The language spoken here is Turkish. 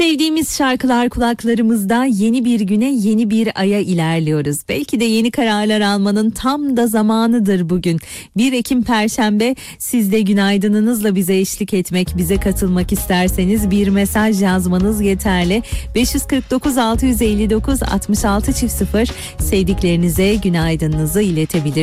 Sevdiğimiz şarkılar kulaklarımızda, yeni bir güne, yeni bir aya ilerliyoruz. Belki de yeni kararlar almanın tam da zamanıdır bugün. 1 Ekim Perşembe, siz de günaydınınızla bize eşlik etmek, bize katılmak isterseniz bir mesaj yazmanız yeterli. 549 659 66 0 sevdiklerinize günaydınınızı iletebilir.